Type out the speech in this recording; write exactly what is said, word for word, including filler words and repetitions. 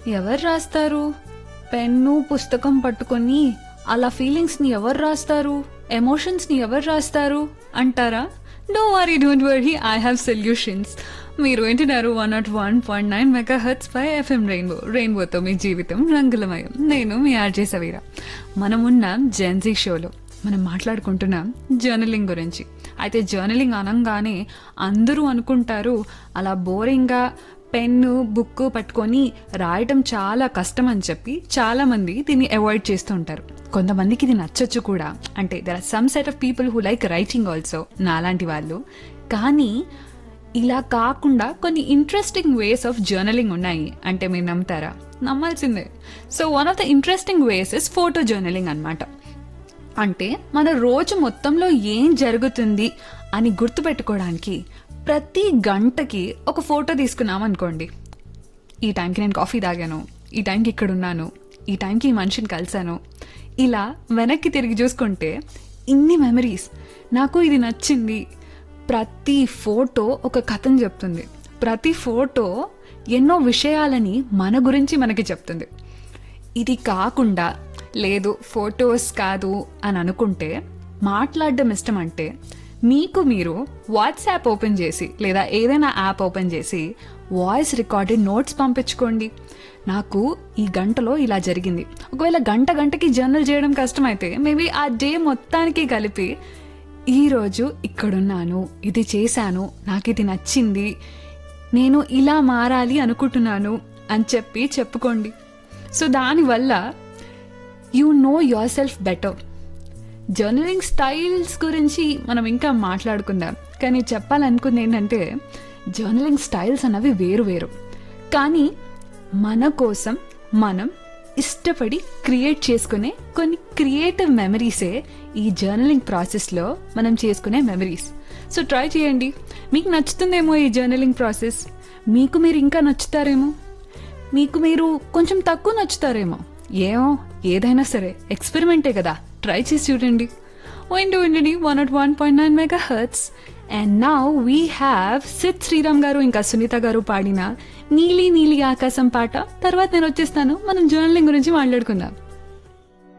ఎవరు రాస్తారు? పెన్ను పుస్తకం పట్టుకొని అలా ఫీలింగ్స్ ని ఎవరు రాస్తారు, ఎమోషన్స్ ని ఎవరు రాస్తారు అంటారా? Do worry don't worry, I have solutions. మీరు వింటున్నారు one not one point nine mega hertz pi FM rainbow. రెయిన్బోతో మీ జీవితం రంగులమయం. నేను మీ ఆర్జే సవీరా. మనమున్నాం జెన్జీ షోలో. మనం మాట్లాడుకుంటున్నాం జర్నలింగ్ గురించి. అయితే జర్నలింగ్ అనగానే అందరూ అనుకుంటారు అలా బోరింగ్గా పెన్ను బుక్ పట్టుకొని రాయటం చాలా కష్టం అని చెప్పి చాలా మంది దీన్ని అవాయిడ్ చేస్తూ ఉంటారు. కొంతమందికి ఇది నచ్చచ్చు కూడా. అంటే there are some set of people who like writing also, నాలాంటి వాళ్ళు. కానీ ఇలా కాకుండా కొన్ని ఇంట్రెస్టింగ్ వేస్ ఆఫ్ జర్నలింగ్ ఉన్నాయి. అంటే మీరు నమ్ముతారా? నమ్మాల్సిందే. So one of the interesting ways is photo journaling అనమాట. అంటే మన రోజు మొత్తంలో ఏం జరుగుతుంది అని గుర్తుపెట్టుకోవడానికి ప్రతి గంటకి ఒక ఫోటో తీసుకున్నాం అనుకోండి. ఈ టైంకి నేను కాఫీ తాగాను, ఈ టైంకి ఇక్కడ ఉన్నాను, ఈ టైంకి ఈ మనిషిని కలిశాను. ఇలా వెనక్కి తిరిగి చూసుకుంటే ఇన్ని మెమరీస్. నాకు ఇది నచ్చింది. ప్రతి ఫోటో ఒక కథను చెప్తుంది. ప్రతి ఫోటో ఎన్నో విషయాలని మన గురించి మనకి చెప్తుంది. ఇది కాకుండా లేదు ఫొటోస్ కాదు అని అనుకుంటే, మాట్లాడడం ఇష్టం అంటే మీకు మీరు వాట్సాప్ ఓపెన్ చేసి లేదా ఏదైనా యాప్ ఓపెన్ చేసి వాయిస్ రికార్డెడ్ నోట్స్ పంపించుకోండి. నాకు ఈ గంటలో ఇలా జరిగింది. ఒకవేళ గంట గంటకి జర్నల్ చేయడం కష్టమైతే మేబీ ఆ డే మొత్తానికి కలిపి ఈరోజు ఇక్కడున్నాను, ఇది చేశాను, నాకు ఇది నచ్చింది, నేను ఇలా మారాలి అనుకుంటున్నాను అని చెప్పి చెప్పుకోండి. సో దానివల్ల you know your self better. Journaling styles గురించి మనం ఇంకా మాట్లాడుకుందాం. కానీ చెప్పాలనుకుంది ఏంటంటే జర్నలింగ్ స్టైల్స్ అన్నవి వేరు వేరు. కానీ మన కోసం మనం ఇష్టపడి క్రియేట్ చేసుకునే కొన్ని క్రియేటివ్ మెమరీసే ఈ జర్నలింగ్ ప్రాసెస్లో మనం చేసుకునే మెమరీస్. సో ట్రై చేయండి. మీకు నచ్చుతుందేమో ఈ జర్నలింగ్ ప్రాసెస్. మీకు మీరు ఇంకా నచ్చుతారేమో, మీకు మీరు కొంచెం తక్కువ నచ్చుతారేమో. ఏమో, ఏదైనా సరే ఎక్స్పెరిమెంటే కదా, ట్రై చేసి చూడండి. వింటూ ఉండండి one not one point nine mega hertz. And now we have Sid Sriram గారు ఇంకా సునీత గారు పాడిన నీలి నీలి ఆకాశం పాట. తర్వాత నేను వచ్చేస్తాను, మనం జర్నలింగ్ గురించి మాట్లాడుకుందాం.